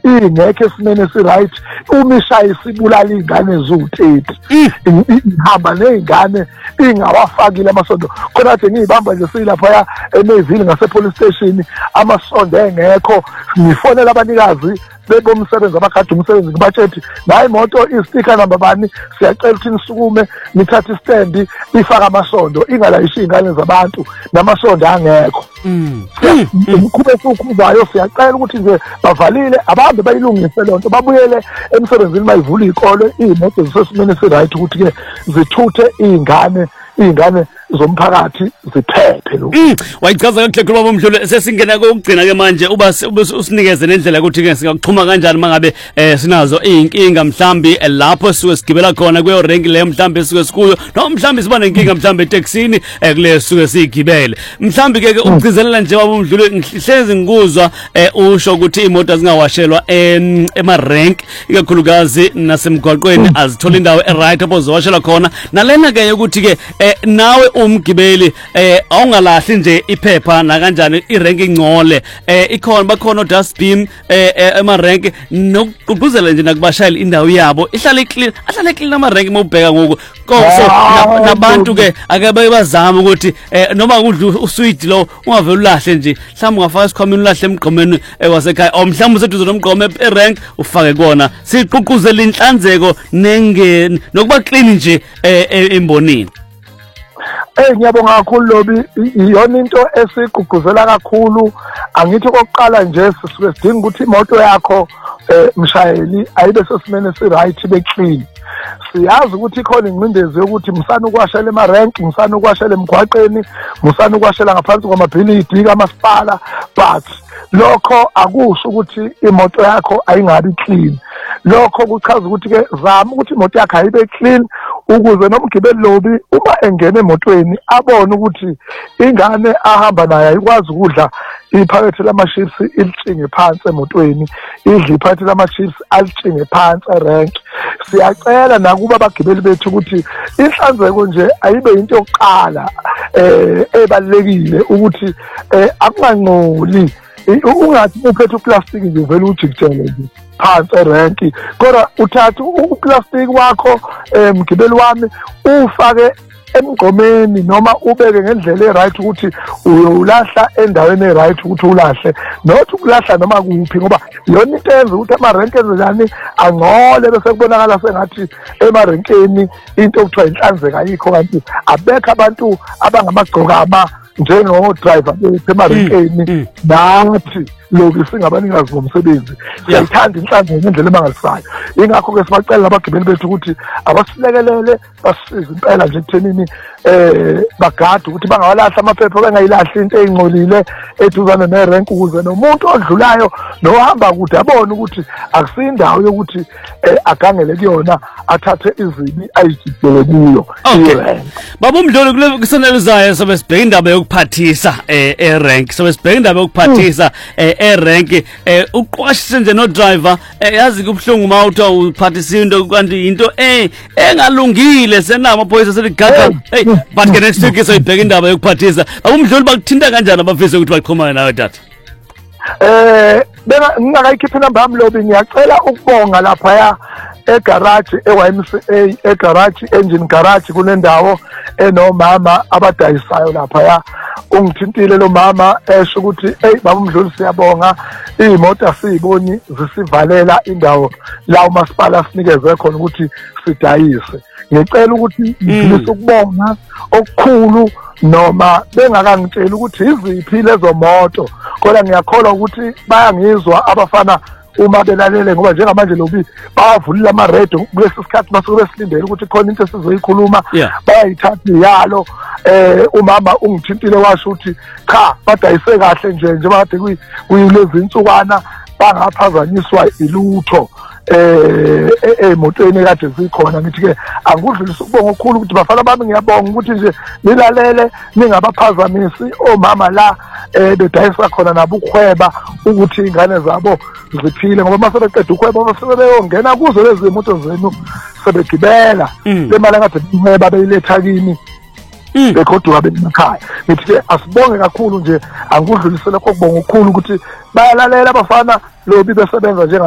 ingekho esimene esi-right, umishaya isibulala iy'ngane eziwu-30 ihamba ney'ngane ingawafakile amasondo. Khona kade ngiyibamba nje siyilaphaya eMayville ngase-police station, amasondo engekho, ngifonela abanikazi bomsebenzi abagade umsebenzi ngibatshethi la imoto istika namba bani, siyacela ukuthi nisukume nithathe istendi ifaka amasondo ingalayisha iy'ngane zabantu namasondo angekho. Kube sukhuzayo siyacela ukuthi nje bavalile abahambe bayilungise loo nto, babuyele emsebenzini bayivula iy'kole, iy'moto zisesimeni esi-right ukuthi-ke zithuthe iy'ngane zomphakathi ziphephe. Lo wayichaza kakuhle khuluma bomdlulu. Sesingena kokugcina-ke manje uba usinikeze nendlela ukuthi-ke singakuxhuma kanjani mangabe sinazo iy'nkinga mhlambi lapho sisuke sigibela khona kuyo renki leyo mhlambi sisuke sikuyo, noma mhlambi siba nenkinga mhlambi etekisini kuleyo sisuke siyigibele. Mhlambi-ke ukugcizelela nje wabomdlulu, ngihlezi ngikuzwa usho ukuthi iy'moto zingawashelwa emarenki ikakhulukazi nasemgwaqweni, azithola indawo e-right apho zowashelwa khona. Nalena-ke ukuthi-ke nawe umgibeli awungalahli nje iphepha nakanjani irenki ingcole, bakhona o-dustbin emarenki, nokugqugquzela nje nakubashayela indawo yabo ihlale clean amarenki mawubheka ngoku. Nabantu-ke ake bazame ukuthi noma kudla usweet lo ungavele ulahle nje, mhlawumbe ungafaka esikhwameni ulahle emgqomeni wasekhaya, or mhlawumbe useduze nomgqomo erenki ufake kona. Sigqugquzela inhlanzeko nokuba clean nje embonini. Ngiyabonga kakhulu Lobi, iyona into esigqugquzela kakhulu. Angithi okokuqala nje sisuke sidinga ukuthi imoto yakho mshayeli ayibe sesimene esi-right, ibe clean. Siyazi ukuthi ikhona ingcindezi yokuthi msana ukwashela emarenki, msana ukwashela emgwaqeni, msana ukwashela ngaphansi kwamabhilidi kamasipala, but lokho akusho ukuthi imoto yakho ayingabi clean. Lokho kuchaza ukuthi-ke zama ukuthi imoto yakho ayibe clean ukuze nomgibeli Lobi uma engena emotweni abone ukuthi ingane ahamba nayo ayikwazi ukudla iphakethe lama-chips ilitshinge phansi emotweni, idla iphakethe lama-chips alitshinge phansi erenki. Siyacela nakuba abagibeli bethu ukuthi inhlanzeko nje ayibe into yokuqala ebalulekile, ukuthi akungangcoli, ungathi uphethe uplastic nje vele ujikijele nje phansi erenki, kodwa uthathe uplastic wakho mgibeli wami ufake emgqomeni noma ubeke ngendlela e-right ukuthi uyolahla endaweni e-right ukuthi ulahle, not ukulahla noma kuphi, ngoba yona into yenza ukuthi amarenki enzekani angcole bese kubonakala sengathi emarenkeni into okuthiwa inhlanzeko ayikho, kanti abekho abantu abangamagcokama njengo-driver bethu emarenkeni. Nathi Lobi singabanikazi bomsebenzi siyayithanda inhlanzeko ngendlela emangalisayo. Ingakho-ke sibacela abagibeli bethu ukuthi abasilekelele basisize impela nje ekuthenini bagade ukuthi bangawalahla amaphepha, bengayilahli into ey'ngcolile eduzane nerenki, ukuze nomuntu odlulayo nohamba kude abone ukuthi akusiyindawo yokuthi agangele kuyona athathe izibi ayijikele kuyo. Baba uMdluli, kusenelizayo sobe sibheka indaba yokuphathisa erenki, sobe sibheka indaba yokuphathisa erenki, uqwashise nje no driver, yazi kubuhlungu uma uthi uphathisa into kanti into engalungile, senama amaphoyisa seligaga. But ke next week soyibheka indaba yokuphathisa. Baba uMdluli, bakuthinta kanjani abafisa ukuthi baqhumane nawe tata? Ngingakayikhiphi inamba yami Lobi, ngiyacela ukubonga laphaya egarage e-YMCA, egarage engine garage, kunendawo enomama abadayisayo laphaya. Ungithintile lo mama esho ukuthi baba uMdluli siyabonga, iy'moto asiyiboni zisivalela indawo la umasipala sinikeze khona ukuthi sidayise. Ngicela ukuthi ngidlulise ukubonga okukhulu, noma bengakangitsheli ukuthi iziphi lezo moto, kodwa ngiyakholwa ukuthi bayangizwa abafana uma belalele, ngoba njengamanje Lobi bavulile ama-radio kulesi sikhathi basuke besilindele ukuthi khona into esizoyikhuluma, bayayithatha iyalo. Umama ungithintile washo ukuthi cha, badayise kahle nje bakade kuyilezi insukwana bangaphazanyiswa ilutho emotweni kade zikhona. Ngithi-ke angikudlulisa ukubonga okukhulu ukuthi bafana bami, ngiyabonga ukuthi nje nilalele, ningabaphazamisi omama la bedayisa khona nabo ukuhweba ukuthi iy'ngane zabo ziphile, ngoba uma sebeqeda ukuhweba basuke beyongena kuzo lezi moto zenu sebegibela le mali akade behweba beyiletha kini bekhoduka bemakhaya. Ngithi-ke asibonge kakhulu nje, angikudlulisele kokubonga okukhulu ukuthi bayalalela abafana Lobi besebenza